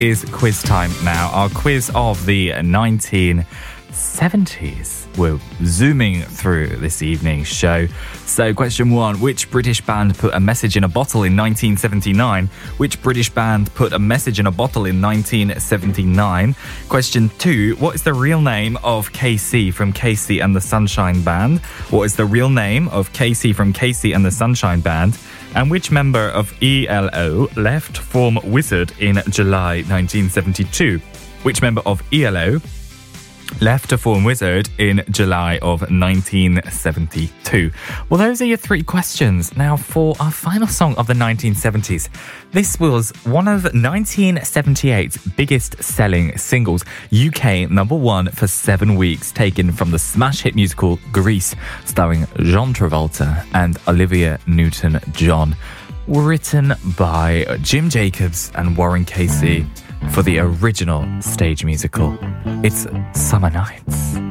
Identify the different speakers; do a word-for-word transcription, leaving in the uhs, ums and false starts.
Speaker 1: is quiz time now. Our quiz of the nineteen seventies. We're zooming through this evening's show. So question one, which British band put a message in a bottle in nineteen seventy-nine? Which British band put a message in a bottle in nineteen seventy-nine? Question two, what is the real name of Casey from Casey and the Sunshine Band? What is the real name of Casey from Casey and the Sunshine Band? And which member of E L O left Form Wizard in July nineteen seventy-two? Which member of E L O left to form Wizard in July of nineteen seventy-two? Well, those are your three questions. Now, for our final song of the nineteen seventies, this was one of nineteen seventy-eight's biggest selling singles, U K number one for seven weeks, taken from the smash hit musical Grease, starring John Travolta and Olivia Newton-John, written by Jim Jacobs and Warren Casey for the original stage musical. It's Summer Nights.